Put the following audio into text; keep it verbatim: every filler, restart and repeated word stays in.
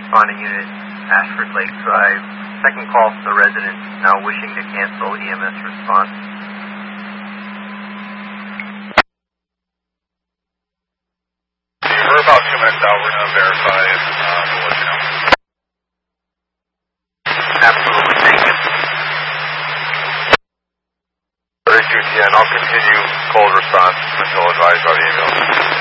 responding unit, Ashford Lake Drive. Second call from the resident now wishing to cancel E M S response. We're about two minutes out. We're going to verify and uh, we'll let you know. Absolutely, thank you. thirty-two ten, I'll continue cold response until advised by the ambulance.